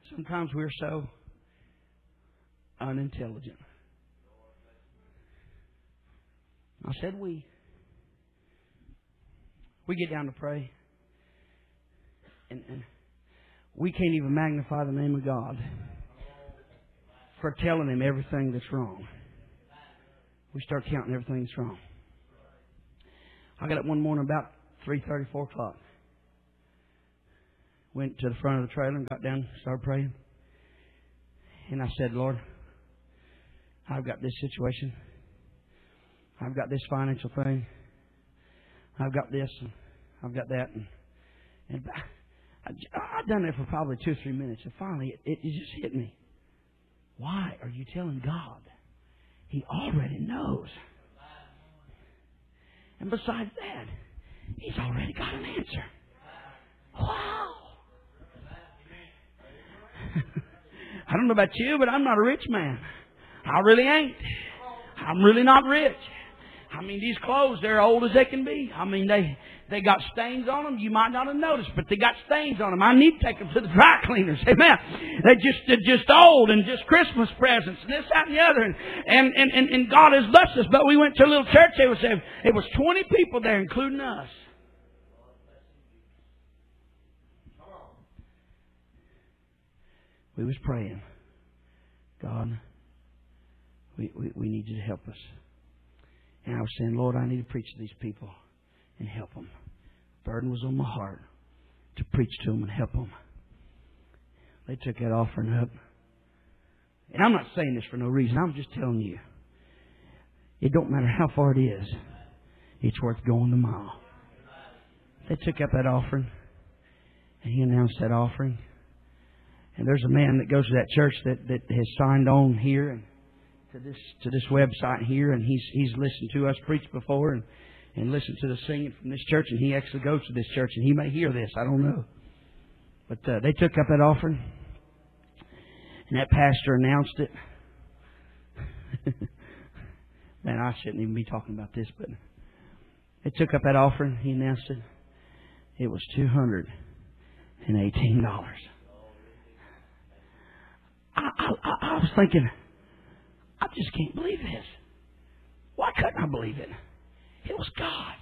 Sometimes we're so unintelligent. I said we get down to pray, and we can't even magnify the name of God for telling Him everything that's wrong. We start counting everything that's wrong. I got up one morning about 3:30, 4 o'clock. Went to the front of the trailer and got down, started praying. And I said, Lord, I've got this situation. I've got this financial thing. I've got this and I've got that. And I'd done it for probably 2 or 3 minutes. And finally, it just hit me. Why are you telling God? He already knows. And besides that, He's already got an answer. Wow. I don't know about you, but I'm not a rich man. I really ain't. I'm really not rich. I mean, these clothes, they're old as they can be. I mean, they got stains on them. You might not have noticed, but they got stains on them. I need to take them to the dry cleaners. Amen. They're just old and just Christmas presents and this, that, and the other. And God has blessed us. But we went to a little church. It was 20 people there, including us. We was praying, God, we need you to help us. And I was saying, Lord, I need to preach to these people and help them. The burden was on my heart to preach to them and help them. They took that offering up. And I'm not saying this for no reason. I'm just telling you. It don't matter how far it is. It's worth going the mile. They took up that offering. And he announced that offering. And there's a man that goes to that church that has signed on here and to this website here, and he's listened to us preach before and listened to the singing from this church, and he actually goes to this church, and he may hear this, I don't know. But they took up that offering, and that pastor announced it. Man, I shouldn't even be talking about this, but they took up that offering, he announced it. It was $218. I was thinking, I just can't believe this. Why couldn't I believe it? It was God.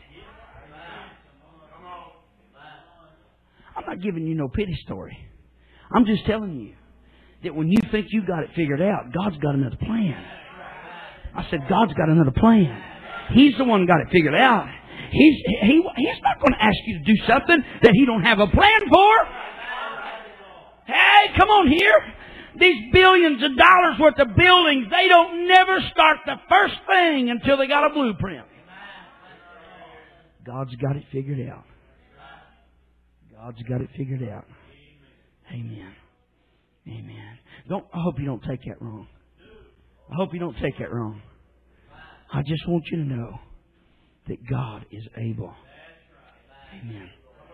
I'm not giving you no pity story. I'm just telling you that when you think you got it figured out, God's got another plan. I said, God's got another plan. He's the one who got it figured out. He's not going to ask you to do something that He don't have a plan for. Hey, come on here. These billions of dollars worth of buildings, they don't never start the first thing until they got a blueprint. God's got it figured out. God's got it figured out. Amen. Amen. I hope you don't take that wrong. I hope you don't take that wrong. I just want you to know that God is able. Amen.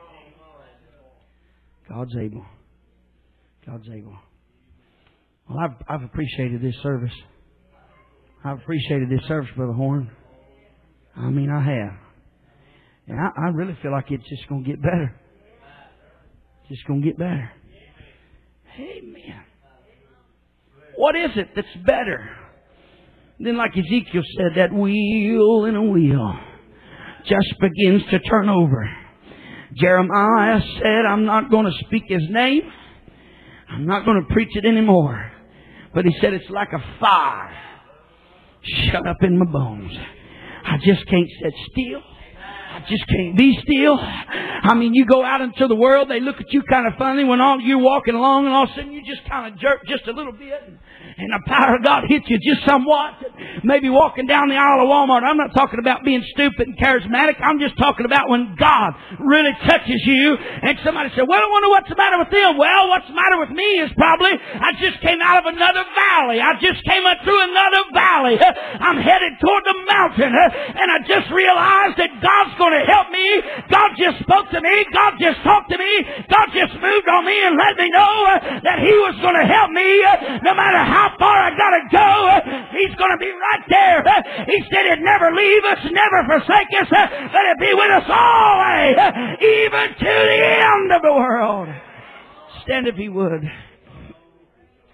God's able. God's able. Well, I've appreciated this service. I've appreciated this service, Brother Horn. I mean, I have. And I really feel like it's just going to get better. Just going to get better. Amen. What is it that's better than, like Ezekiel said, that wheel in a wheel just begins to turn over? Jeremiah said, I'm not going to speak His name. I'm not going to preach it anymore. But he said, it's like a fire shut up in my bones. I just can't sit still. I just can't be still. I mean, you go out into the world, they look at you kind of funny when you're walking along, and all of a sudden you just kind of jerk just a little bit. And the power of God hits you just somewhat. Maybe walking down the aisle of Walmart. I'm not talking about being stupid and charismatic. I'm just talking about when God really touches you. And somebody said, well, I wonder what's the matter with them. Well, what's the matter with me is probably I just came out of another valley. I just came up through another valley. I'm headed toward the mountain. And I just realized that God's going to help me. God just spoke to me. God just talked to me. God just moved on me and let me know that He was going to help me no matter how far I got to go. He's going to be right there. He said He'd never leave us, never forsake us, but He'd be with us always, even to the end of the world. Stand if you would.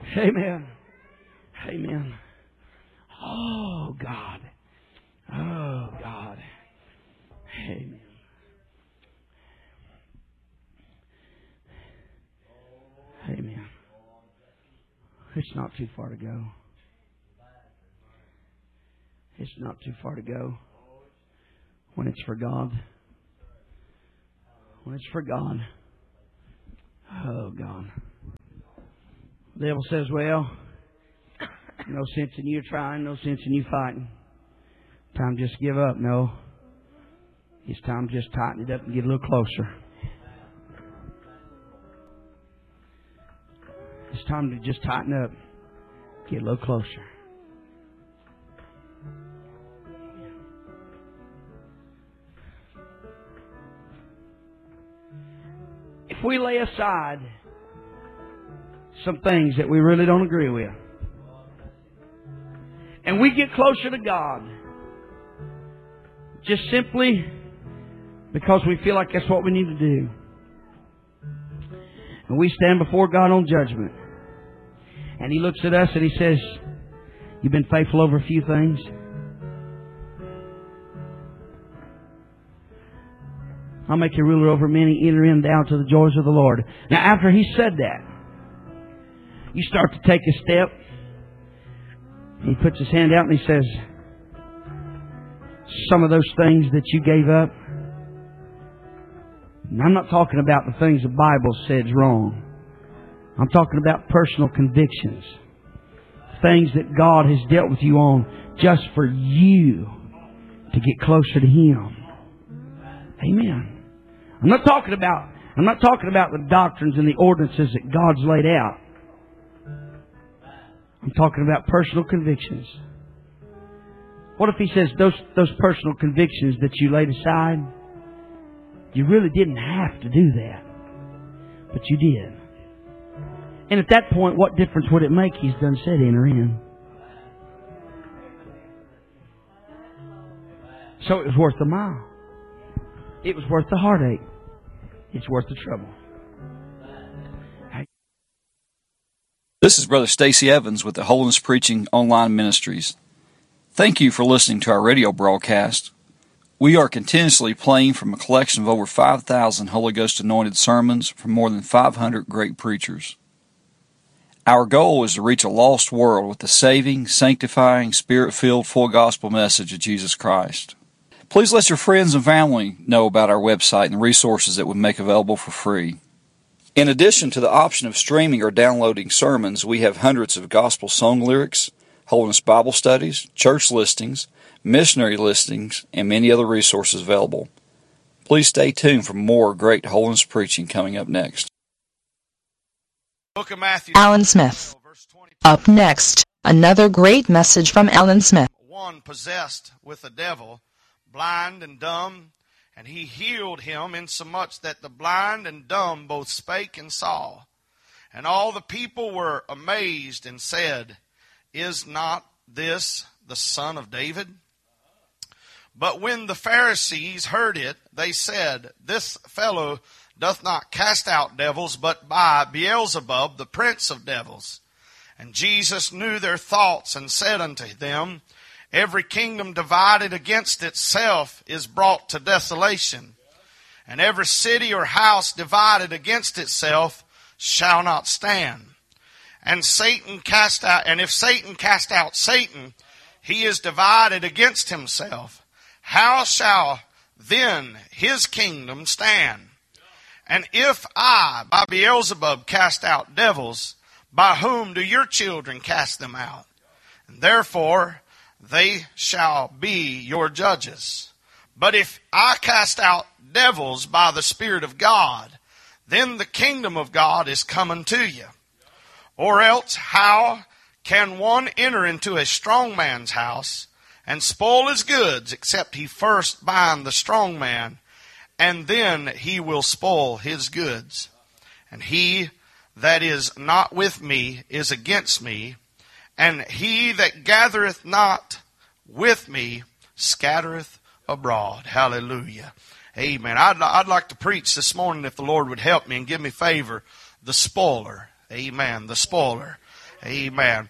Amen. Amen. Oh, God. Oh, God. Amen. Amen. It's not too far to go. It's not too far to go when it's for God. When it's for God. Oh, God. The devil says, well, no sense in you trying, no sense in you fighting. Time to just give up. No. It's time to just tighten it up and get a little closer. It's time to just tighten up, get a little closer. If we lay aside some things that we really don't agree with, and we get closer to God, just simply because we feel like that's what we need to do, and we stand before God on judgment, and He looks at us and He says, you've been faithful over a few things. I'll make you ruler over many. Enter in down to the joys of the Lord. Now, after He said that, you start to take a step. He puts His hand out and He says, some of those things that you gave up. And I'm not talking about the things the Bible says wrong. I'm talking about personal convictions. Things that God has dealt with you on just for you to get closer to Him. Amen. I'm not talking about the doctrines and the ordinances that God's laid out. I'm talking about personal convictions. What if He says those personal convictions that you laid aside, you really didn't have to do that, but you did. And at that point, what difference would it make? He's done said enter in. So it was worth the mile. It was worth the heartache. It's worth the trouble. This is Brother Stacy Evans with the Holiness Preaching Online Ministries. Thank you for listening to our radio broadcast. We are continuously playing from a collection of over 5,000 Holy Ghost anointed sermons from more than 500 great preachers. Our goal is to reach a lost world with the saving, sanctifying, Spirit-filled, full gospel message of Jesus Christ. Please let your friends and family know about our website and the resources that we make available for free. In addition to the option of streaming or downloading sermons, we have hundreds of gospel song lyrics, Holiness Bible studies, church listings, missionary listings, and many other resources available. Please stay tuned for more great holiness preaching coming up next. Book of Matthew. Alan Smith. Up next, another great message from Alan Smith. One possessed with a devil, blind and dumb, and He healed him insomuch that the blind and dumb both spake and saw. And all the people were amazed and said, is not this the Son of David? But when the Pharisees heard it, they said, this fellow doth not cast out devils, but by Beelzebub, the prince of devils. And Jesus knew their thoughts, and said unto them, every kingdom divided against itself is brought to desolation, and every city or house divided against itself shall not stand. And if Satan cast out Satan, he is divided against himself. How shall then his kingdom stand? And if I, by Beelzebub, cast out devils, by whom do your children cast them out? And therefore they shall be your judges. But if I cast out devils by the Spirit of God, then the kingdom of God is come unto you. Or else how can one enter into a strong man's house and spoil his goods, except he first bind the strong man, and then he will spoil his goods? And he that is not with me is against me, and he that gathereth not with me scattereth abroad. Hallelujah. Amen. I'd like to preach this morning, if the Lord would help me and give me favor, the spoiler. Amen. The spoiler. Amen.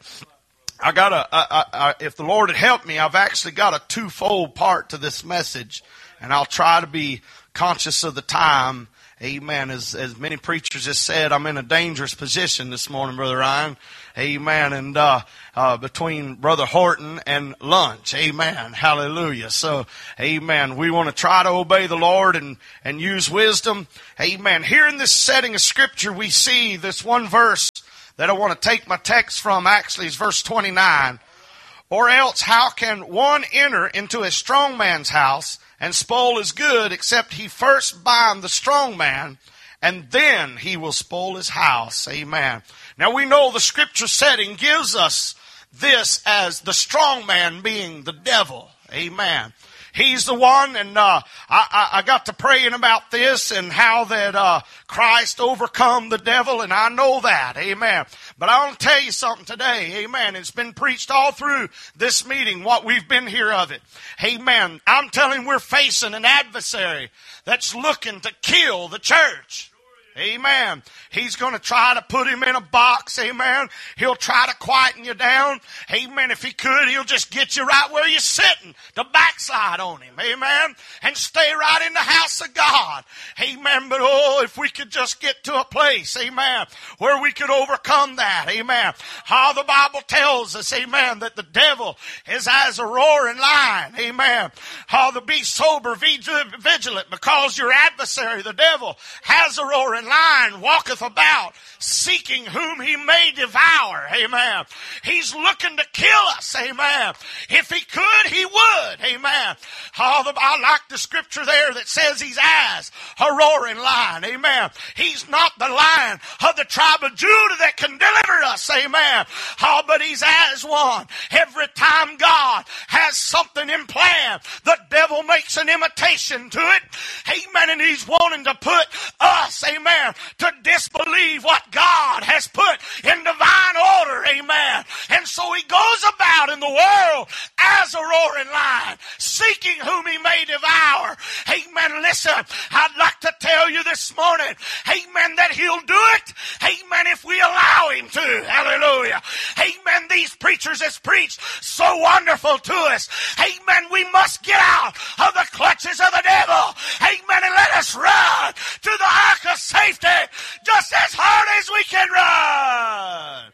If the Lord had helped me, I've actually got a twofold part to this message, and I'll try to be conscious of the time. Amen. As many preachers have said, I'm in a dangerous position this morning, Brother Ryan. Amen. And between Brother Horton and lunch. Amen. Hallelujah. So, amen. We want to try to obey the Lord and use wisdom. Amen. Here in this setting of Scripture, we see this one verse that I want to take my text from. Actually, is verse 29. Or else, how can one enter into a strong man's house and spoil his good, except he first bind the strong man, and then he will spoil his house? Amen. Now we know the Scripture setting gives us this as the strong man being the devil. Amen. He's the one, and I got to praying about this and how that Christ overcome the devil, and I know that. Amen. But I want to tell you something today. Amen. It's been preached all through this meeting, what we've been here of it. Amen. I'm telling you, we're facing an adversary that's looking to kill the church. Amen. He's going to try to put him in a box. Amen. He'll try to quieten you down. Amen. If he could, he'll just get you right where you're sitting to backslide on him. Amen. And stay right in the house of God. Amen. But oh, if we could just get to a place, amen, where we could overcome that. Amen. How the Bible tells us, amen, that the devil is as a roaring lion. Amen. How to be sober, vigilant, because your adversary, the devil, has a roaring lion, walketh about, seeking whom he may devour. Amen. He's looking to kill us. Amen. If he could, he would. Amen. I like the Scripture there that says he's as a roaring lion. Amen. He's not the lion of the tribe of Judah that can deliver us. Amen. But he's as one. Every time God has something in plan, the devil makes an imitation to it. Amen. And he's wanting to put us, amen, to disbelieve what God has put in divine order. Amen. And so he goes about in the world as a roaring lion, seeking whom he may devour. Amen. Listen, I'd like to tell you this morning, amen, that he'll do it, amen, if we allow him to. Hallelujah. Amen. These preachers has preached so wonderful to us. Amen. We must get out of the clutches of the devil. Amen. And let us run to the ark of safety just as hard as we can run.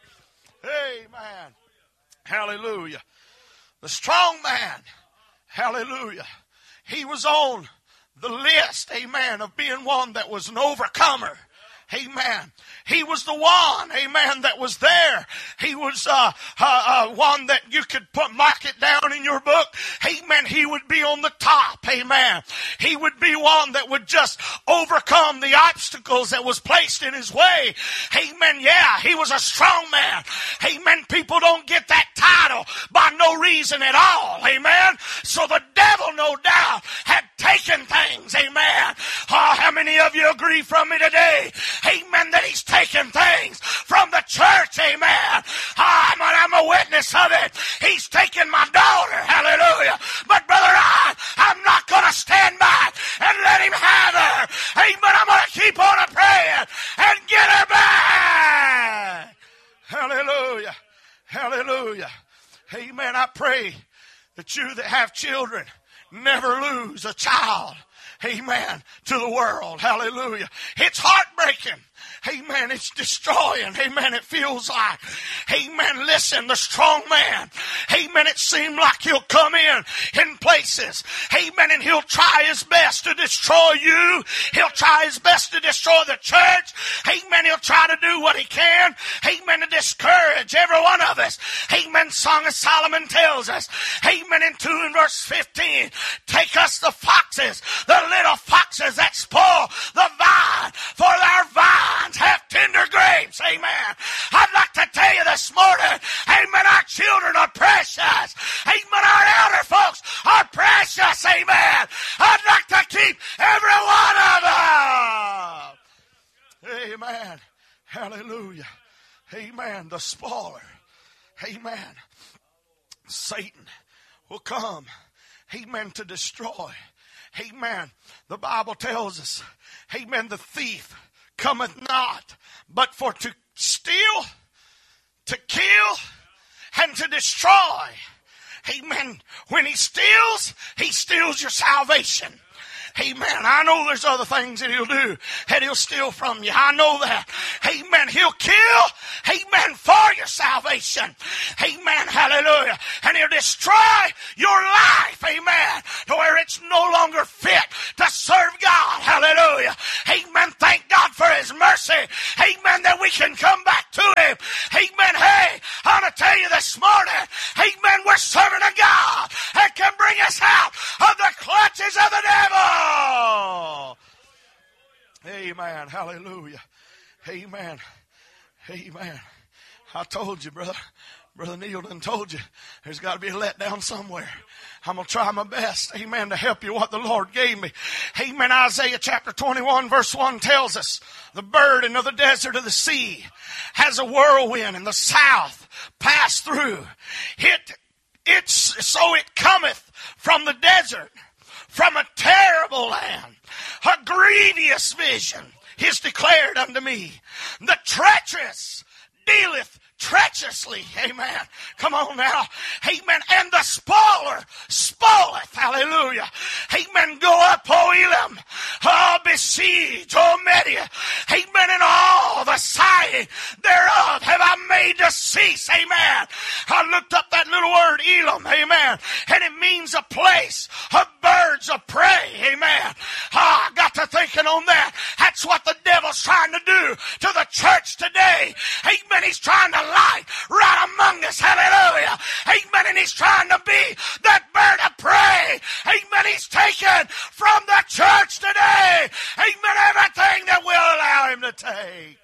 Amen. Hallelujah. The strong man, hallelujah, he was on the list, amen, of being one that was an overcomer. Amen. He was the one, amen, that was there. He was one that you could mark it down in your book. Amen. He would be on the top. Amen. He would be one that would just overcome the obstacles that was placed in his way. Amen. Yeah, he was a strong man. Amen. People don't get that title by no reason at all. Amen. So the devil, no doubt, had taken things. Amen. How many of you agree from me today? Amen. That he's taken things from the church. Amen. I'm a witness of it. He's taken my daughter. Hallelujah. But brother, I'm not going to stand back and let him have her. Amen. I'm going to keep on praying and get her back. Hallelujah. Hallelujah. Amen. I pray that you that have children never lose a child. Amen. To the world. Hallelujah. It's heartbreaking. Amen. It's destroying. Amen. It feels like. Amen. Listen, the strong man. Amen. It seemed like he'll come in places. Amen. And he'll try his best to destroy you. He'll try his best to destroy the church. Amen. He'll try to do what he can. Amen. To discourage every one of us. Amen. Song of Solomon tells us. Amen. In 2 and verse 15. Take us the foxes, the little foxes that spoil the vine, for our vines have tender grapes. Amen. I'd like to tell you this morning, amen, our children are precious. Amen, our elder folks are precious. Amen. I'd like to keep every one of them. Amen. Hallelujah. Amen. The spoiler. Amen. Satan will come. Amen. To destroy. Amen. The Bible tells us, amen, the thief cometh not, but for to steal, to kill, and to destroy. Amen. When he steals your salvation. Amen. I know there's other things that he'll do that he'll steal from you. I know that. Amen. He'll kill. Amen. For your salvation. Amen. Hallelujah. And he'll destroy your life. Amen. To where it's no longer fit to serve God. Hallelujah. Amen. Thank God for his mercy. Amen. That we can come back to him. Amen. Hey, I want to tell you this morning. Amen. We're serving a God that can bring us out of the clutches of the devil. Amen. Hallelujah. Amen. Amen. I told you, Brother Neil done told you there's got to be a letdown somewhere. I'm going to try my best, amen, to help you what the Lord gave me. Amen. Isaiah chapter 21 verse 1 tells us, the burden of the desert of the sea has a whirlwind in the south pass through. So it cometh from the desert, from a terrible land. A grievous vision is declared unto me. The treacherous dealeth treacherously. Amen. Come on now. Amen. And the spoiler spoileth. Hallelujah. Amen. Go up, O Elam. Oh, besiege, O Media. Amen. And all the sighing thereof have I made to cease. Amen. I looked up that little word Elam. Amen. And it means a place of birds of prey. Amen. I got to thinking on that. That's what the devil's trying to do to the church today. Amen. He's trying to lie right among us. Hallelujah. Amen. And he's trying to be that bird of prey. Amen. He's taken from the church today. Amen. Everything that will allow him to take.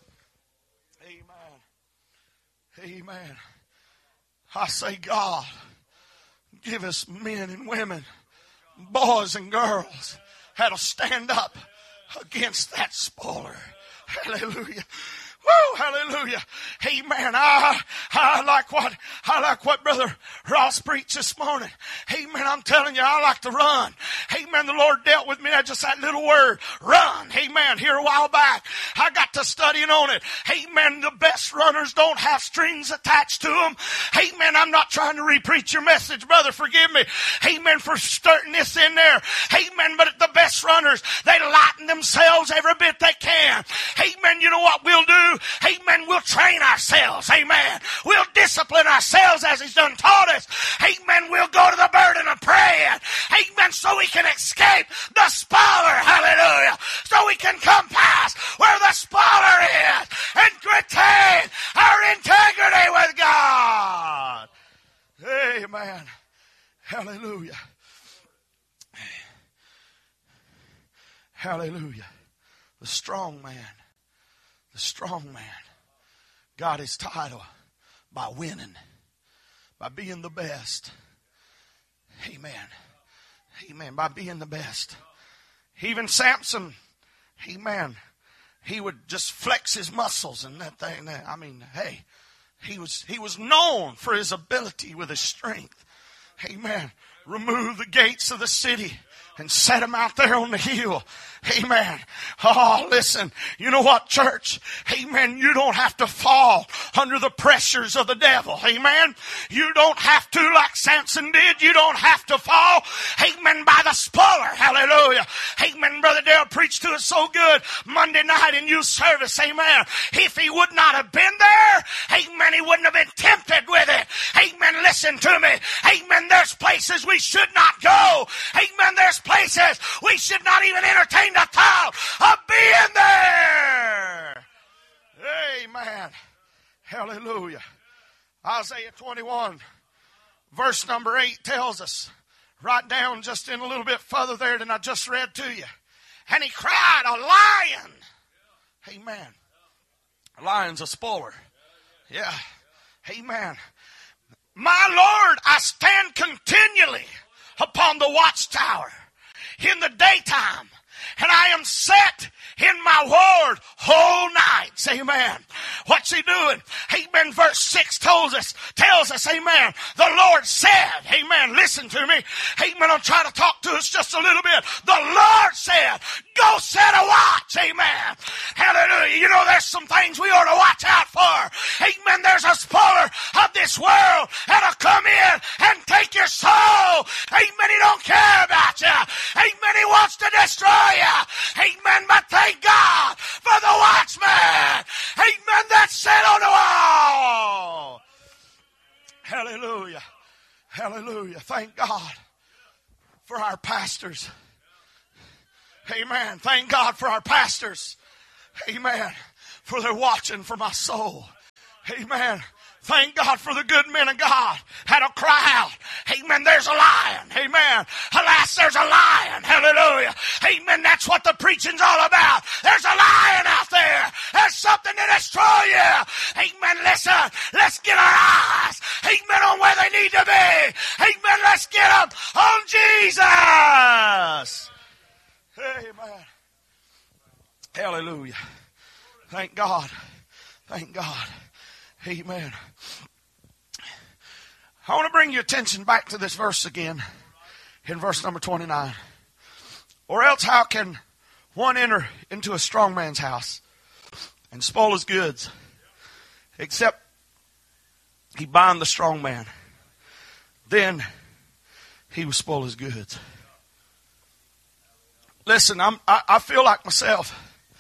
Amen. Amen. I say, God, give us men and women, boys and girls that'll stand up against that spoiler. Hallelujah. Woo, hallelujah. Amen. I like what Brother Ross preached this morning. Amen. I'm telling you, I like to run. Amen. The Lord dealt with me at just that little word, run. Amen. Here a while back, I got to studying on it. Amen. The best runners don't have strings attached to them. Amen. I'm not trying to re-preach your message, brother. Forgive me. Amen. For starting this in there. Amen. But the best runners, they lighten themselves every bit they can. Amen. You know what we'll do? Amen. We'll train ourselves. Amen. We'll discipline ourselves as he's done taught us. Amen. We'll go to the burden of praying. Amen. So we can escape the spoiler. Hallelujah. So we can come past where the spoiler is and retain our integrity with God. Amen. Hallelujah. Hallelujah. The strong man. The strong man got his title by winning, by being the best. Amen. Amen. By being the best. Even Samson, amen, he would just flex his muscles and that thing. I mean, hey, he was known for his ability with his strength. Amen. Remove the gates of the city and set him out there on the hill. Amen. Oh, listen. You know what, church? Amen. You don't have to fall under the pressures of the devil. Amen. You don't have to, like Samson did. You don't have to fall. Amen. By the spoiler. Hallelujah. Amen. Brother Dale preached to us so good Monday night in youth service. Amen. If he would not have been there, amen, he wouldn't have been tempted with it. Amen. Listen to me. Amen. There's places we should not go. Amen. There's places we should not even entertain the thought of being there. Amen. Hallelujah. Isaiah 21 verse number 8 tells us, right down just in a little bit further there than I just read to you. And he cried, a lion. Amen. A lion's a spoiler. Yeah. Amen. My Lord, I stand continually upon the watchtower in the daytime and I am set in my word whole nights. Amen. What's he doing? Amen. Verse 6 tells us, amen, the Lord said, amen, listen to me. Amen. I'm trying to talk to us just a little bit. The Lord said, go set a watch. Amen. Hallelujah. You know, there's some things we ought to watch out for. Amen. There's a spoiler of this world that'll come in and take your soul. Amen. He don't care about you. Amen. He wants to destroy you. Amen. But thank God for the watchman. Amen. That's set on the wall. Hallelujah. Hallelujah. Thank God for our pastors. Amen. Thank God for our pastors. Amen. For their watching for my soul. Amen. Thank God for the good men of God that'll cry out. Amen. There's a lion. Amen. Alas, there's a lion. Hallelujah. Amen. That's what the preaching's all about. There's a lion out there. There's something to destroy you. Amen. Listen. Let's get our eyes. Amen. On where they need to be. Amen. Let's get them on Jesus. Amen. Hallelujah. Thank God. Thank God. Amen. I want to bring your attention back to this verse again in verse number 29. Or else how can one enter into a strong man's house and spoil his goods except he bind the strong man? Then he will spoil his goods. Listen, I feel like myself.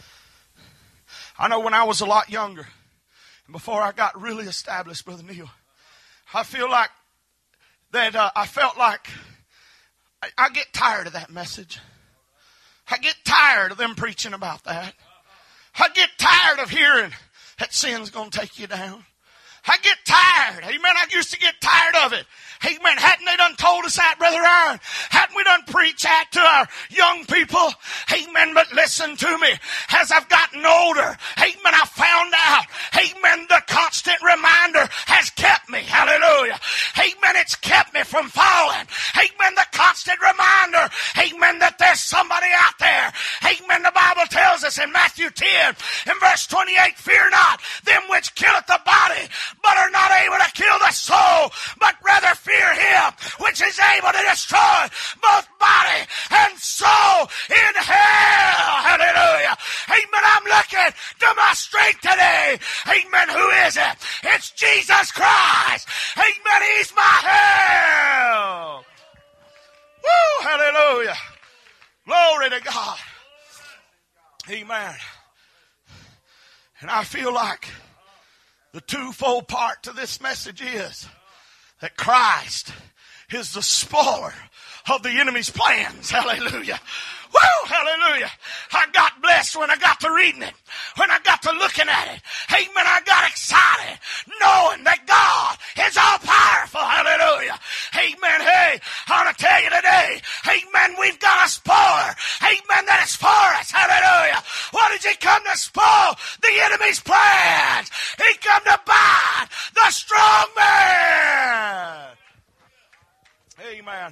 I know when I was a lot younger, before I got really established, Brother Neil, I feel like that I felt like I get tired of that message. I get tired of them preaching about that. I get tired of hearing that sin's going to take you down. I get tired. Amen. I used to get tired of it. Amen. Hadn't they done told us that, Brother Iron? Hadn't we done preached that to our young people? Amen. But listen to me. As I've gotten older, amen, I found out, amen, the constant reminder has kept me. Hallelujah. Amen. It's kept me from falling. Amen. The constant reminder, amen, that there's somebody out there. Amen. The Bible tells us in Matthew 10, in verse 28, fear not them which killeth the body, but are not able to kill the soul, but rather fear him which is able to destroy both body and soul in hell. Hallelujah. Amen. I'm looking to my strength today. Amen. Who is it? It's Jesus Christ. Amen. He's my help. Woo. Hallelujah. Glory to God. Amen. And I feel like the twofold part to this message is that Christ is the spoiler of the enemy's plans. Hallelujah. Woo! Hallelujah. I got blessed when I got to reading it. When I got to looking at it. Amen. I got excited knowing that God is all powerful. Hallelujah. Amen. Hey, I want to tell you today. Amen. We've got a spoiler. Amen. That is for us. Hallelujah. What did he come to spoil? The enemy's plans. He come to bind the strong man. Amen.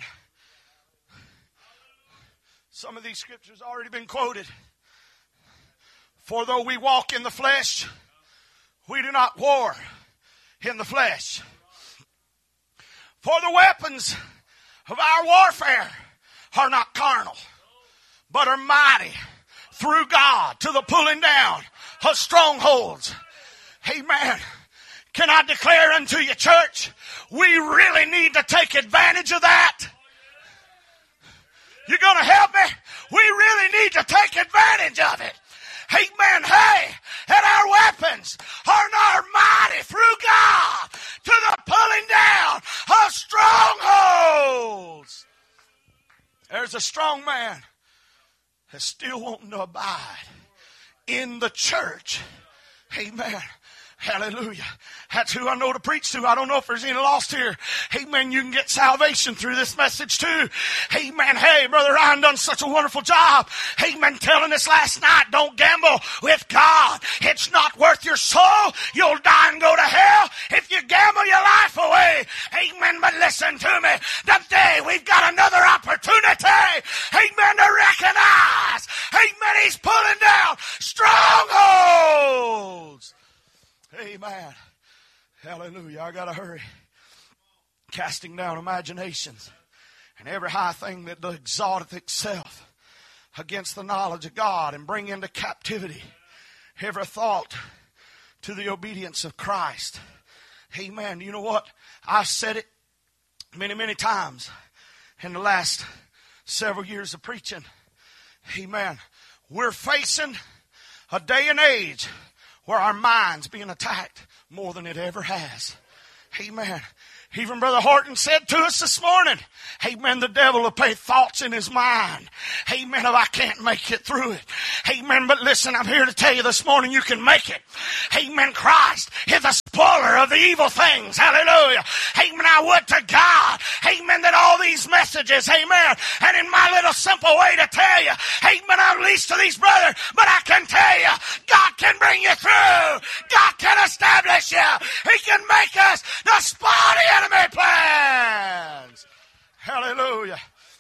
Some of these scriptures already been quoted. For though we walk in the flesh, we do not war in the flesh. For the weapons of our warfare are not carnal, but are mighty through God to the pulling down of strongholds. Amen. Can I declare unto you, church, we really need to take advantage of that. You going to help me? We really need to take advantage of it. Amen. Hey, and our weapons are not mighty through God to the pulling down of strongholds. There's a strong man that's still wanting to abide in the church. Amen. Hallelujah. That's who I know to preach to. I don't know if there's any lost here. Amen. You can get salvation through this message too. Amen. Hey, Brother Ryan done such a wonderful job. Amen. Telling us last night, don't gamble with God. It's not worth your soul. You'll die and go to hell if you gamble your life away. Amen. But listen to me. Today we've got another opportunity. Amen. To recognize. Amen. He's pulling down strongholds. Amen. Hallelujah. I got to hurry. Casting down imaginations and every high thing that exalteth itself against the knowledge of God, and bring into captivity every thought to the obedience of Christ. Amen. You know what? I've said it many, many times in the last several years of preaching. Amen. We're facing a day and age where our mind's being attacked more than it ever has. Amen. Even Brother Horton said to us this morning, amen, the devil will play thoughts in his mind. Amen, if I can't make it through it. Amen, but listen, I'm here to tell you this morning you can make it. Amen, Christ is the spoiler of the evil things. Hallelujah. Amen, I would to God. Amen, that all these messages, amen, and in my little simple way to tell you, amen, I'm least to these brothers, but I can tell you, God can bring you through. God can establish you. He can make us the spot enemy plans. Hallelujah.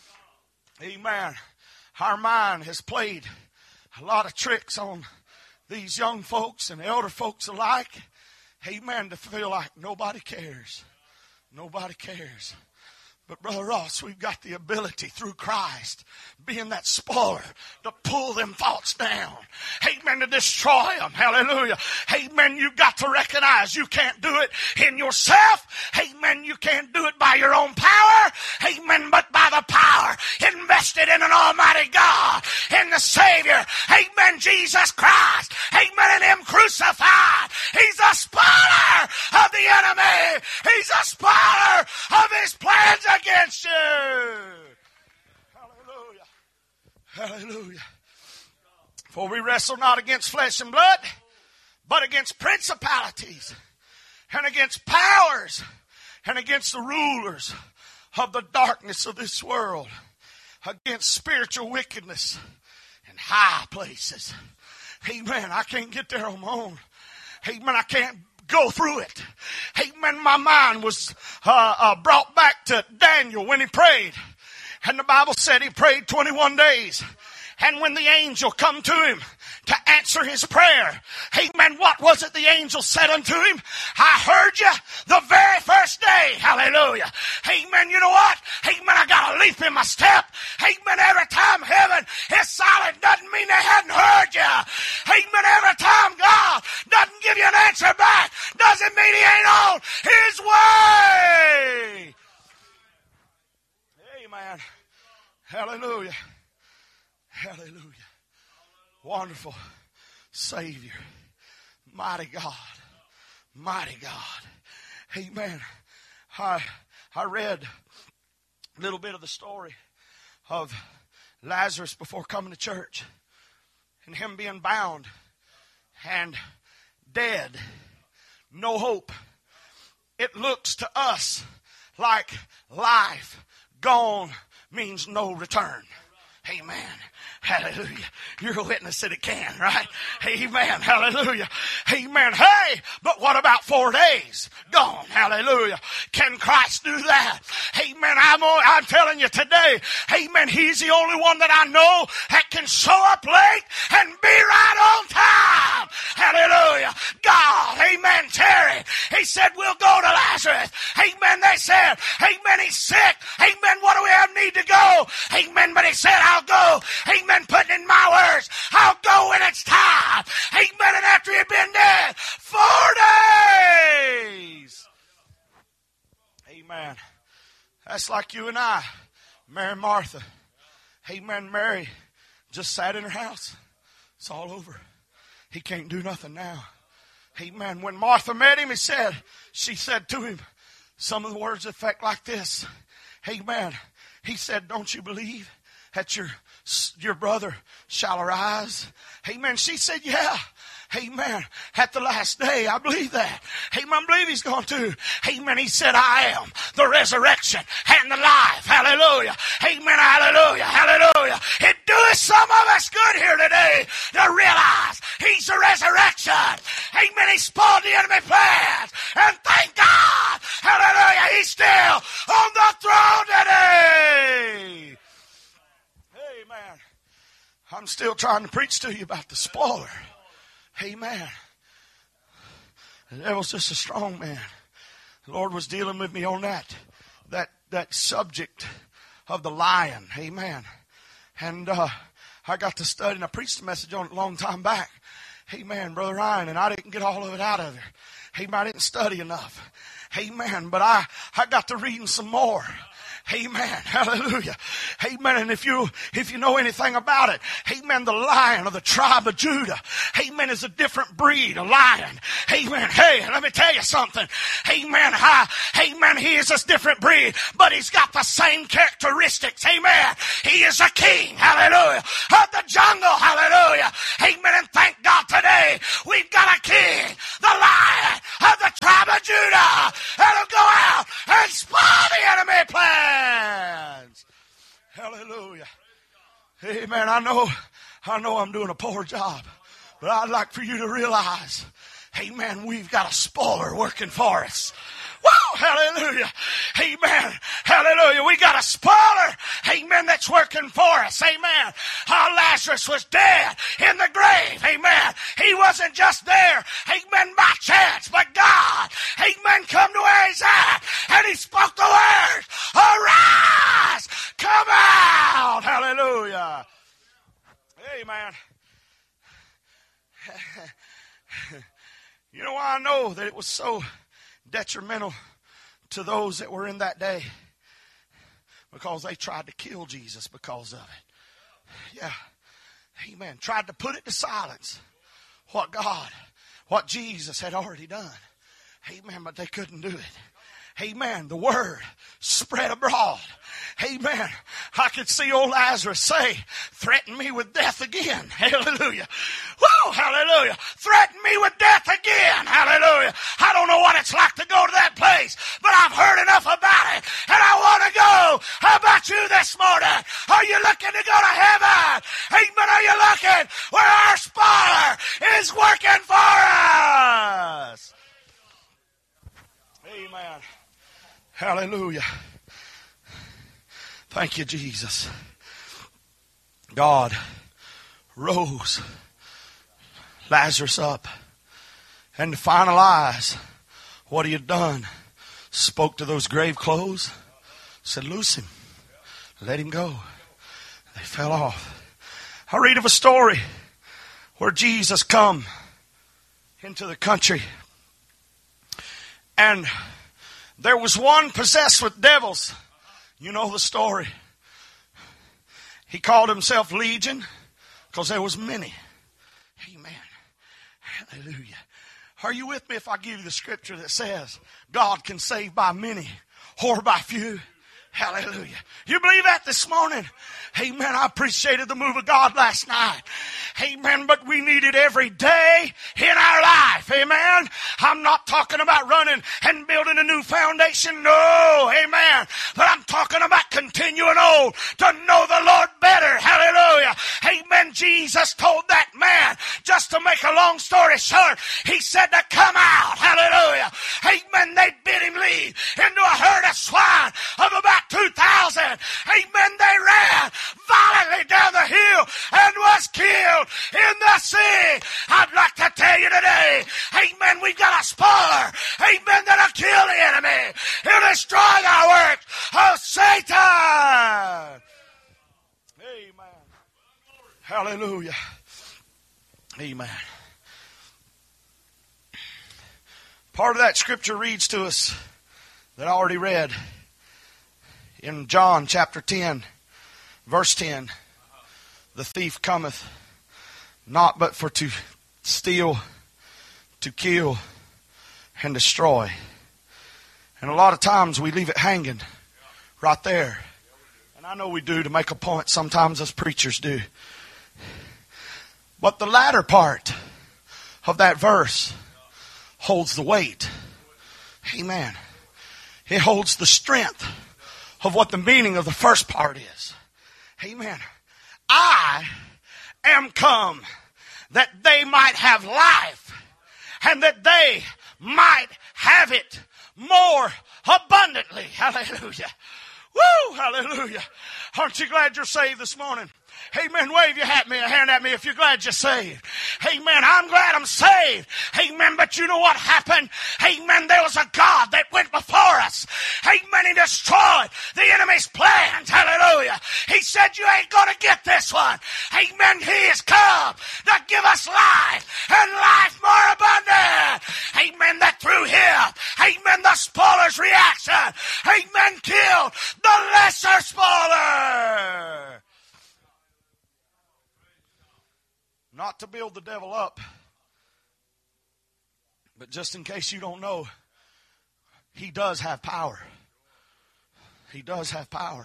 Amen. Our mind has played a lot of tricks on these young folks and elder folks alike. Amen. To feel like nobody cares. Nobody cares. But Brother Ross, we've got the ability through Christ, being that spoiler, to pull them thoughts down. Amen. To destroy them. Hallelujah. Amen. You've got to recognize you can't do it in yourself. Amen. You can't do it by your own power. Amen. But by the power invested in an almighty God, in the Savior. Amen. Jesus Christ. Amen. And Him crucified. He's a spoiler of the enemy. He's a spoiler of his plans against you. Hallelujah. Hallelujah. For we wrestle not against flesh and blood, but against principalities and against powers and against the rulers of the darkness of this world, against spiritual wickedness in high places. Amen. I can't get there on my own. Amen. I can't go through it. Amen. My mind was brought back to Daniel when he prayed. And the Bible said he prayed 21 days. And when the angel come to him to answer his prayer, amen, what was it the angel said unto him? I heard you the very first day. Hallelujah. Amen. You know what? Amen. I got a leap in my step. Amen. Every time heaven is silent doesn't mean they hadn't heard you. Amen. Every time God doesn't give you an answer back doesn't mean He ain't on His way. Amen. Hallelujah. Hallelujah. Wonderful Savior. Mighty God. Mighty God. Amen. I read a little bit of the story of Lazarus before coming to church, and him being bound and dead. No hope. It looks to us like life gone means no return. Amen. Hallelujah. You're a witness that it can, right? Amen. Hallelujah. Amen. Hey, but what about 4 days? Gone. Hallelujah. Can Christ do that? Amen. I'm telling you today, amen, He's the only one that I know that can show up late and be right on time. Hallelujah. God, amen, Terry, he said, we'll go to Lazarus. Amen. They said, amen, he's sick. Amen. What do we have need to go? Amen. But he said, I'll go. Amen. Putting in my words, I'll go when it's time. Amen. And after you've been dead 4 days. Amen. That's like you and I, Mary and Martha. Amen. Mary just sat in her house. It's all over. He can't do nothing now. Amen. When Martha met him, she said to him some of the words that effect like this. Amen. He said, don't you believe that your brother shall arise? Amen. She said, yeah. Amen. At the last day, I believe that. Amen. I believe He's going to. Amen. He said, I am the resurrection and the life. Hallelujah. Amen. Hallelujah. Hallelujah. It doeth some of us good here today to realize He's the resurrection. Amen. He spoiled the enemy plans. And thank God. Hallelujah. He's still on the throne today. Amen. I'm still trying to preach to you about the spoiler. Amen. The devil's just a strong man. The Lord was dealing with me on that subject of the lion. Amen. And I got to study, and I preached a message on it a long time back. Amen, Brother Ryan, and I didn't get all of it out of it. Amen, I didn't study enough. Amen, but I got to reading some more. Amen. Hallelujah. Amen. And if you know anything about it, amen, the lion of the tribe of Judah, amen, is a different breed, a lion. Amen. Hey, let me tell you something. Amen. Amen. He is a different breed, but he's got the same characteristics. Amen. He is a king. Hallelujah. Of the jungle. Hallelujah. Amen. And thank God today we've got a king, the lion of the tribe of Judah, that'll go out and spoil the enemy plan. Hallelujah. Amen. I know I'm doing a poor job, but I'd like for you to realize, amen, we've got a spoiler working for us. Woo! Hallelujah. Amen. Hallelujah. We got a spoiler. Amen. That's working for us. Amen. Lazarus was dead in the grave. Amen. He wasn't just there. Amen. By chance. But God. Amen. Come to where he's at. And he spoke the words. Arise. Come out. Hallelujah. Amen. You know why I know that it was so detrimental to those that were in that day? Because they tried to kill Jesus because of it. Yeah. Amen. Tried to put it to silence. What Jesus had already done. Amen. But they couldn't do it. Amen. The word spread abroad. Amen. I could see old Lazarus say, threaten me with death again. Hallelujah. Woo, hallelujah. Threaten me with death again. Hallelujah. I don't know what it's like to go to that place, but I've heard enough about it, and I want to go. How about you this morning? Are you looking to go to heaven? Amen. Are you looking where our spoiler is working for us? Amen. Hallelujah. Thank you, Jesus. God rose Lazarus up, and to finalize what he had done, spoke to those grave clothes, said, loose him, let him go. They fell off. I read of a story where Jesus come into the country, and there was one possessed with devils. You know the story. He called himself Legion because there was many. Amen. Hallelujah. Are you with me if I give you the scripture that says God can save by many or by few? Hallelujah. You believe that this morning? Amen. I appreciated the move of God last night. Amen. But we need it every day in our life. Amen. I'm not talking about running and building a new foundation. No. Amen. But I'm talking about continuing on to know the Lord better. Hallelujah. Amen. Jesus told that man, just to make a long story short, he said to come out. Hallelujah. Amen. They bid him leave into a herd of swine of about 2,000. Amen. They ran violently down the hill and was killed in the sea. I'd like to tell you today, amen, we've got a spoiler, amen, that'll kill the enemy. He'll destroy the works of Satan. Amen. Hallelujah. Amen. Part of that scripture reads to us that I already read in John chapter 10, verse 10. The thief cometh not but for to steal, to kill, and destroy. And a lot of times we leave it hanging right there. And I know we do to make a point. Sometimes us preachers do. But the latter part of that verse holds the weight. Amen. It holds the strength of what the meaning of the first part is. Amen. I am come that they might have life and that they might have it more abundantly. Hallelujah. Woo! Hallelujah. Aren't you glad you're saved this morning? Amen. Wave your hand at me if you're glad you're saved. Amen. I'm glad I'm saved. Amen. But you know what happened? Amen. There was a God that went before us. Amen. He destroyed the enemy's plans. Hallelujah. He said, you ain't going to get this one. Amen. He has come to give us life and life more abundant. Amen. That through him, amen, the spoiler's reaction, amen, killed the lesser spoiler. Not to build the devil up, but just in case you don't know, he does have power. He does have power.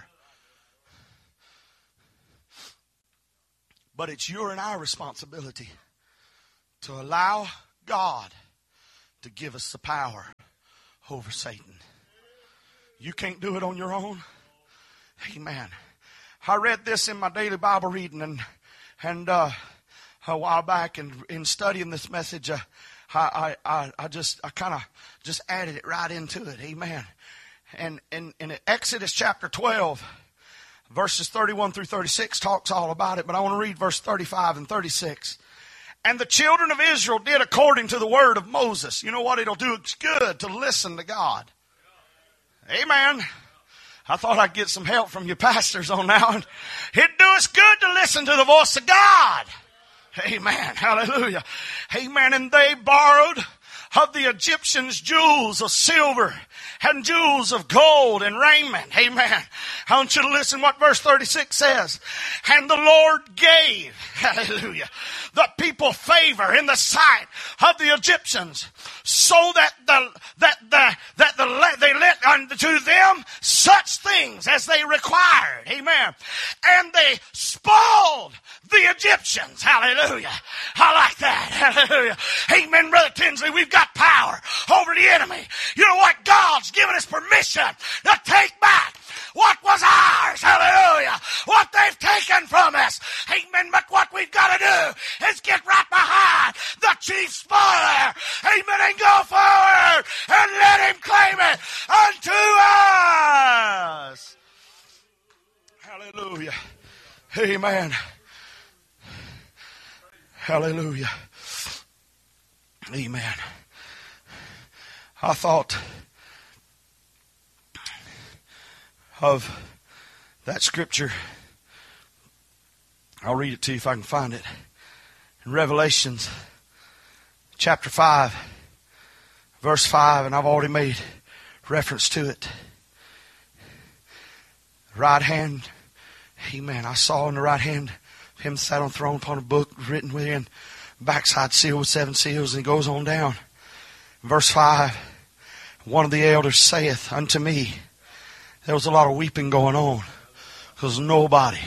But it's your and our responsibility to allow God to give us the power over Satan. You can't do it on your own. Amen. I read this in my daily Bible reading and a while back, and in studying this message, I kind of just added it right into it. Amen. And in Exodus chapter 12, verses 31 through 36 talks all about it, but I want to read verse 35 and 36. And the children of Israel did according to the word of Moses. You know what? It'll do good to listen to God. Amen. I thought I'd get some help from you pastors on that one. It'd do us good to listen to the voice of God. Amen. Hallelujah. Amen. And they borrowed of the Egyptians jewels of silver and jewels of gold and raiment. Amen. I want you to listen what verse 36 says. And the Lord gave, hallelujah, the people favor in the sight of the Egyptians, so that they let unto them such things as they required. Amen. And they spoiled the Egyptians. Hallelujah. I like that. Hallelujah. Amen, Brother Tinsley. We've got power over the enemy. You know what? God's given us permission to take back what was ours. Hallelujah. What they've taken from us. Amen. But what we've got to do is get right behind the chief spoiler. Amen. And go forward and let him claim it unto us. Hallelujah. Amen. Hallelujah. Amen. I thought of that scripture. I'll read it to you if I can find it. In Revelations chapter 5, verse 5, and I've already made reference to it. Right hand, amen. I saw in the right hand him sat on a throne upon a book written within, backside sealed with 7 seals, and he goes on down. Verse 5, one of the elders saith unto me, there was a lot of weeping going on, because nobody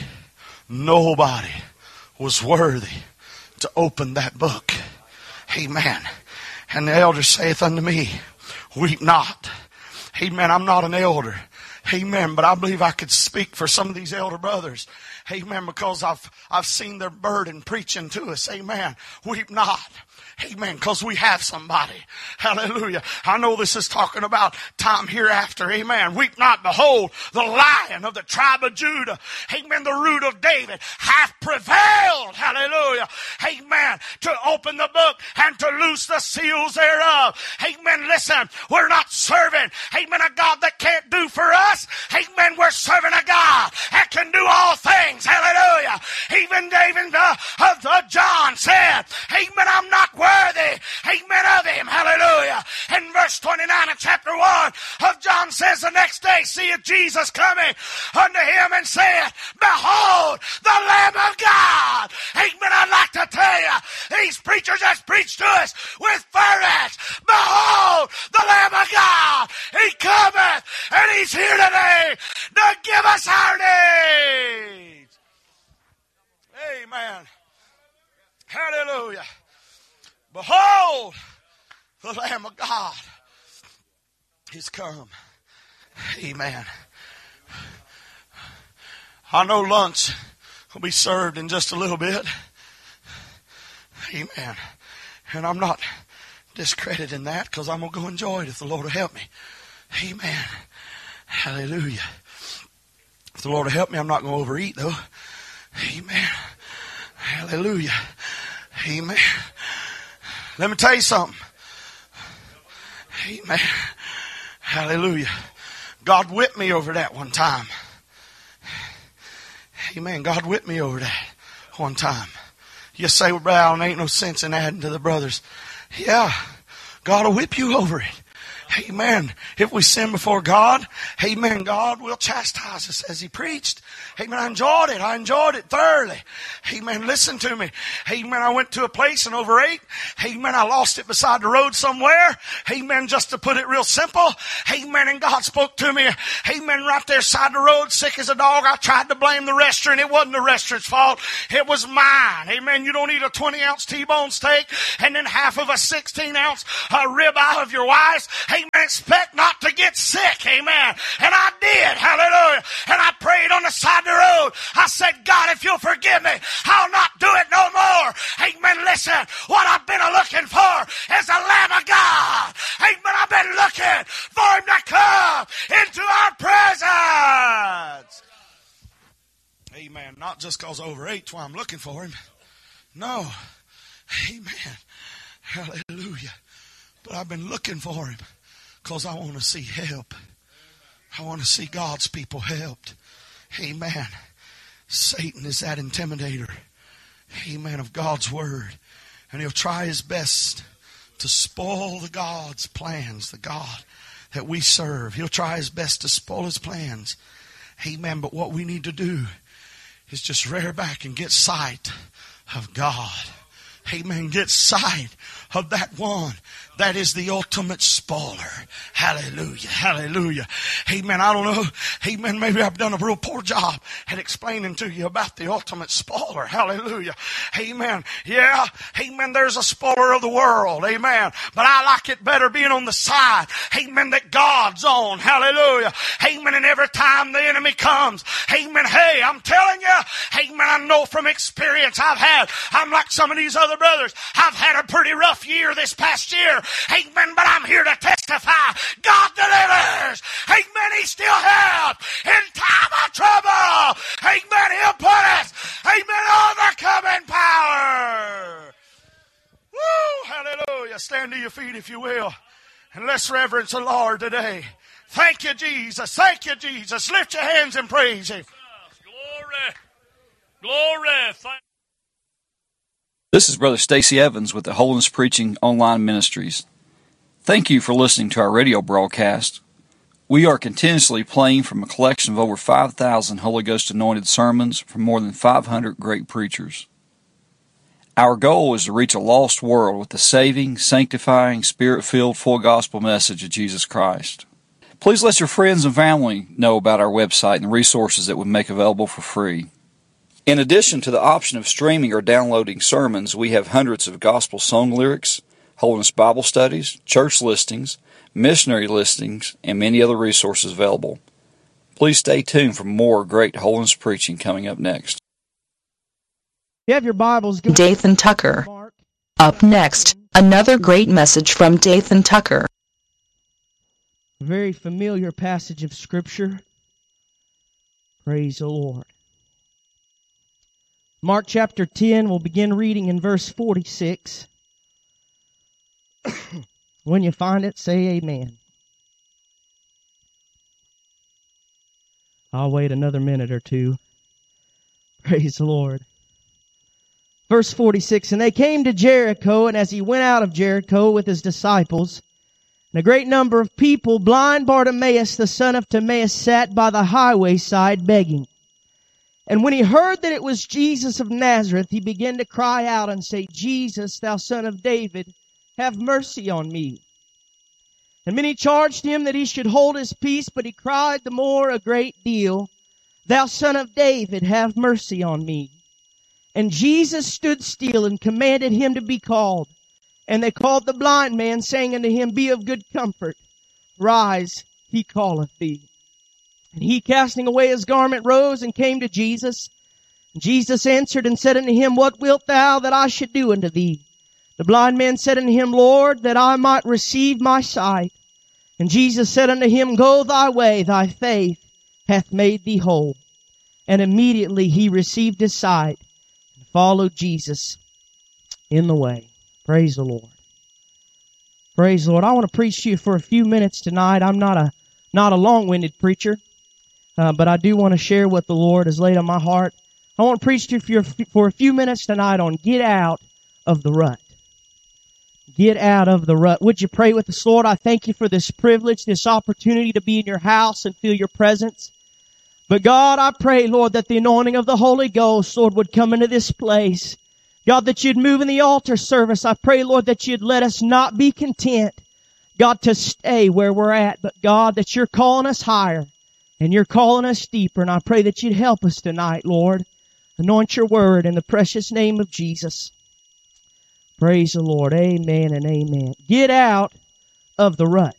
was worthy to open that book. Amen. And the elder saith unto me, weep not. Amen. I'm not an elder. Amen. But I believe I could speak for some of these elder brothers. Amen. Because I've seen their burden preaching to us. Amen. Weep not. Amen. Because we have somebody. Hallelujah. I know this is talking about time hereafter. Amen. Weep not. Behold, the Lion of the tribe of Judah. Amen. The root of David hath prevailed. Hallelujah. Amen. To open the book and to loose the seals thereof. Amen. Listen, we're not serving, amen, a God that can't do for us. Amen. We're serving a God that can do all things. Hallelujah. Even David John said, amen, I'm not worthy, amen, of him. Hallelujah. In verse 29 of chapter 1 of John says, the next day seeth Jesus coming unto him and saith, behold, the Lamb of God. Amen. I'd like to tell you, these preachers has preached to us with fervence. Behold, the Lamb of God. He cometh, and he's here today to give us our needs. Amen. Hallelujah. Behold, The Lamb of God is come. Amen. I know lunch will be served in just a little bit. Amen. And I'm not discrediting that because I'm going to go enjoy it if the Lord will help me. Amen. Hallelujah. If the Lord will help me, I'm not going to overeat though. Amen. Hallelujah. Amen. Let me tell you something. Amen. Hallelujah. God whipped me over that one time. Amen. God whipped me over that one time. You say, well, Brown, ain't no sense in adding to the brothers. Yeah. God will whip you over it. Amen. If we sin before God, amen, God will chastise us as He preached. Amen. I enjoyed it thoroughly. Amen. Listen to me. Amen. I went to a place and overate. Amen. I lost it beside the road somewhere. Amen. Just to put it real simple. Amen. And God spoke to me. Amen. Right there beside the road, sick as a dog. I tried to blame the restaurant. It wasn't the restaurant's fault. It was mine. Amen. You don't eat a 20-ounce T-bone steak and then half of a 16-ounce ribeye of your wife's. Amen. Expect not to get sick. Amen. And I did. Hallelujah. And I prayed on the side of the road. I said, God, if you'll forgive me, I'll not do it no more. Amen. Listen, what I've been looking for is the Lamb of God. Amen. I've been looking for Him to come into our presence. Amen. Not just because I overate, that's why I'm looking for Him. No. Amen. Hallelujah. But I've been looking for Him because I want to see help. I want to see God's people helped. Amen. Satan is that intimidator. Amen. Of God's word. And he'll try his best to spoil the God's plans. The God that we serve. He'll try his best to spoil His plans. Amen. But what we need to do is just rear back and get sight of God. Amen. Get sight of that one that is the ultimate spoiler. Hallelujah. Hallelujah. Amen. I don't know. Amen. Maybe I've done a real poor job at explaining to you about the ultimate spoiler. Hallelujah. Amen. Yeah. Amen. There's a spoiler of the world. Amen. But I like it better being on the side. Amen. That God's on. Hallelujah. Amen. And every time the enemy comes. Amen. Hey, I'm telling you. Amen. I know from experience I'm like some of these other brothers. I've had a pretty rough year this past year. Amen. But I'm here to testify. God delivers. Amen. He still helps in time of trouble. Amen. He'll put us. Amen. Overcoming power. Woo. Hallelujah. Stand to your feet if you will. And let's reverence the Lord today. Thank you, Jesus. Thank you, Jesus. Lift your hands and praise Him. Glory. Glory. This is Brother Stacy Evans with the Holiness Preaching Online Ministries. Thank you for listening to our radio broadcast. We are continuously playing from a collection of over 5,000 Holy Ghost anointed sermons from more than 500 great preachers. Our goal is to reach a lost world with the saving, sanctifying, Spirit-filled, full gospel message of Jesus Christ. Please let your friends and family know about our website and the resources that we make available for free. In addition to the option of streaming or downloading sermons, we have hundreds of gospel song lyrics, Holiness Bible studies, church listings, missionary listings, and many other resources available. Please stay tuned for more great holiness preaching coming up next. You have your Bibles. Dathan Tucker. Up next, another great message from Dathan Tucker. A very familiar passage of Scripture. Praise the Lord. Mark chapter 10, we'll begin reading in verse 46. When you find it, say amen. I'll wait another minute or two. Praise the Lord. Verse 46, and they came to Jericho, and as he went out of Jericho with his disciples, and a great number of people, blind Bartimaeus, the son of Timaeus, sat by the highway side begging. And when he heard that it was Jesus of Nazareth, he began to cry out and say, Jesus, thou son of David, have mercy on me. And many charged him that he should hold his peace, but he cried the more a great deal, Thou son of David, have mercy on me. And Jesus stood still and commanded him to be called. And they called the blind man, saying unto him, Be of good comfort. Rise, he calleth thee. And he, casting away his garment, rose and came to Jesus. And Jesus answered and said unto him, What wilt thou that I should do unto thee? The blind man said unto him, Lord, that I might receive my sight. And Jesus said unto him, Go thy way, thy faith hath made thee whole. And immediately he received his sight and followed Jesus in the way. Praise the Lord. Praise the Lord. I want to preach to you for a few minutes tonight. I'm not a long-winded preacher, but I do want to share what the Lord has laid on my heart. I want to preach to you for a few minutes tonight on get out of the rut. Get out of the rut. Would you pray with us? Lord, I thank you for this privilege, this opportunity to be in your house and feel your presence. But God, I pray, Lord, that the anointing of the Holy Ghost, Lord, would come into this place. God, that you'd move in the altar service. I pray, Lord, that you'd let us not be content, God, to stay where we're at. But God, that you're calling us higher and you're calling us deeper. And I pray that you'd help us tonight, Lord. Anoint your word in the precious name of Jesus. Praise the Lord. Amen and amen. Get out of the rut.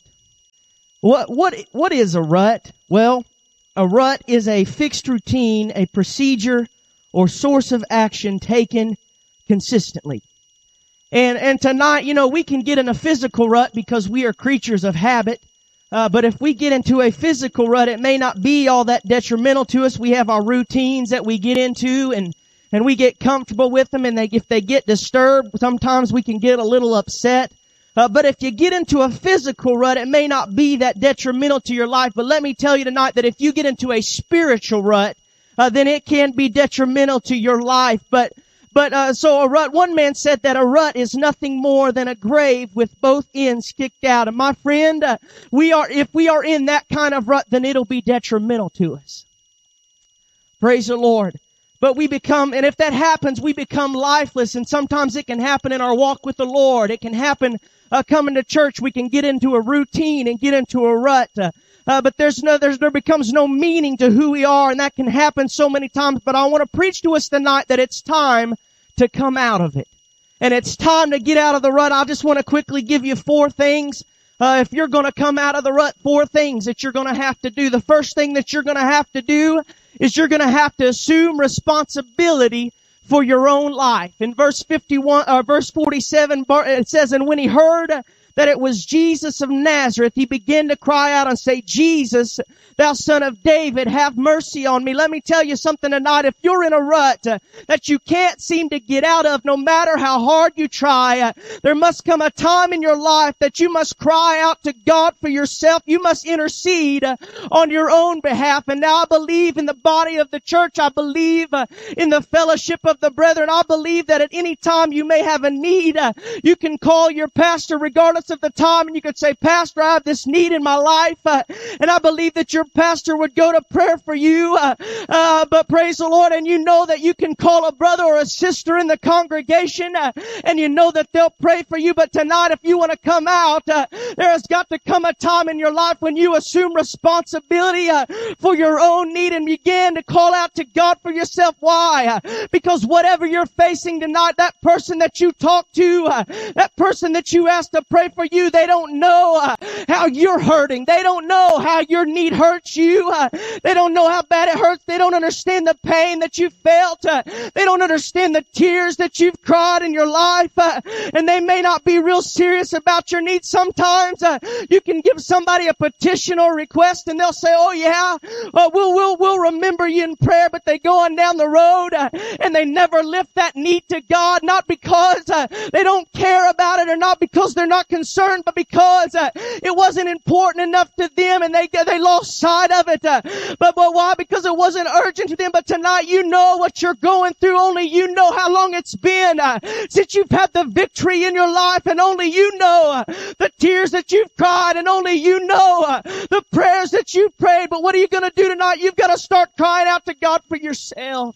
What is a rut? Well, a rut is a fixed routine, a procedure, or source of action taken consistently. And tonight, we can get in a physical rut because we are creatures of habit. But if we get into a physical rut, it may not be all that detrimental to us. We have our routines that we get into and we get comfortable with them. And if they get disturbed, sometimes we can get a little upset. But if you get into a physical rut, it may not be that detrimental to your life. But let me tell you tonight that if you get into a spiritual rut, then it can be detrimental to your life. So a rut, one man said that a rut is nothing more than a grave with both ends kicked out. And my friend, if we are in that kind of rut, then it'll be detrimental to us. Praise the Lord. But and if that happens, we become lifeless. And sometimes it can happen in our walk with the Lord. It can happen coming to church. We can get into a routine and get into a rut. But there becomes no meaning to who we are, and that can happen so many times. But I want to preach to us tonight that it's time to come out of it. And it's time to get out of the rut. I just want to quickly give you 4 things. If you're going to come out of the rut, 4 things that you're going to have to do. The first thing that you're going to have to do is you're going to have to assume responsibility for your own life. In verse 47, it says, And when he heard that it was Jesus of Nazareth, he began to cry out and say, Jesus, thou son of David, have mercy on me. Let me tell you something tonight. If you're in a rut that you can't seem to get out of, no matter how hard you try, there must come a time in your life that you must cry out to God for yourself. You must intercede on your own behalf. And now I believe in the body of the church. I believe in the fellowship of the brethren. I believe that at any time you may have a need, you can call your pastor regardless of the time, and you could say, Pastor, I have this need in my life, and I believe that your pastor would go to prayer for you, but praise the Lord, and you know that you can call a brother or a sister in the congregation, and you know that they'll pray for you. But tonight, if you want to come out, there has got to come a time in your life when you assume responsibility for your own need and begin to call out to God for yourself. Why? Because whatever you're facing tonight, that person that you talk to, that person that you ask to pray for you, they don't know how you're hurting. They don't know how your need hurts you. They don't know how bad it hurts. They don't understand the pain that you felt. They don't understand the tears that you've cried in your life. And they may not be real serious about your needs. Sometimes you can give somebody a petition or request and they'll say, oh yeah, we'll remember you in prayer, but they go on down the road and they never lift that need to God, not because they don't care about it or not because they're not concerned, but because it wasn't important enough to them and they lost sight of it. But why? Because it wasn't urgent to them. But tonight you know what you're going through. Only you know how long it's been since you've had the victory in your life, and only you know the tears that you've cried, and only you know the prayers that you've prayed. But what are you going to do tonight? You've got to start crying out to God for yourself.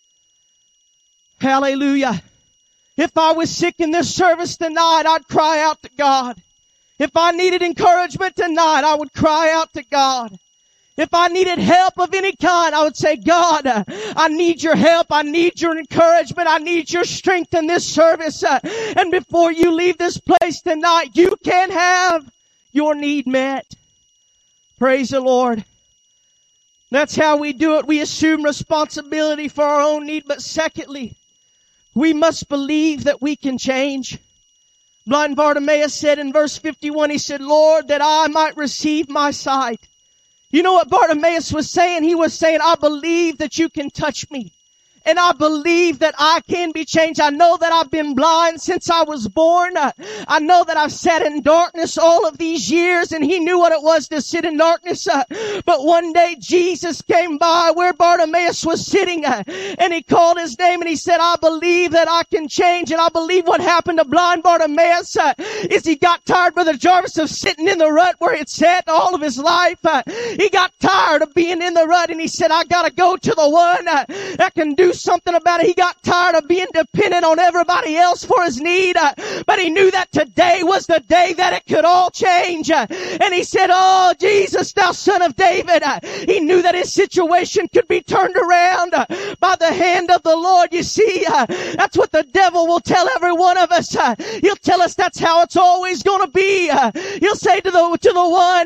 Hallelujah. If I was sick in this service tonight, I'd cry out to God. If I needed encouragement tonight, I would cry out to God. If I needed help of any kind, I would say, God, I need your help. I need your encouragement. I need your strength in this service. And before you leave this place tonight, you can have your need met. Praise the Lord. That's how we do it. We assume responsibility for our own need. But secondly, we must believe that we can change. Blind Bartimaeus said in verse 51, he said, Lord, that I might receive my sight. You know what Bartimaeus was saying? He was saying, I believe that you can touch me. And I believe that I can be changed. I know that I've been blind since I was born. I know that I've sat in darkness all of these years, and he knew what it was to sit in darkness. But one day Jesus came by where Bartimaeus was sitting, and he called his name and he said, I believe that I can change. And I believe what happened to blind Bartimaeus is he got tired, Brother Jarvis, of sitting in the rut where it sat all of his life. He got tired of being in the rut, and he said, I gotta go to the one that can do something about it. He got tired of being dependent on everybody else for his need, but he knew that today was the day that it could all change. And he said, oh, Jesus, thou son of David. He knew that his situation could be turned around by the hand of the Lord. You see, that's what the devil will tell every one of us. He'll tell us that's how it's always going to be. He'll say to the one